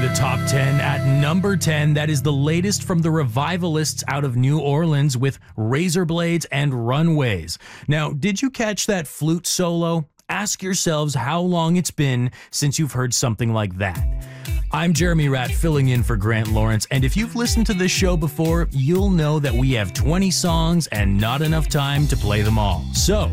the top 10 at number 10. That is the latest from the Revivalists out of New Orleans with Razor Blades and Runways. Now, did you catch that flute solo? Ask yourselves how long it's been since you've heard something like that. I'm Jeremy Ratt, filling in for Grant Lawrence, and if you've listened to this show before, you'll know that we have 20 songs and not enough time to play them all. So,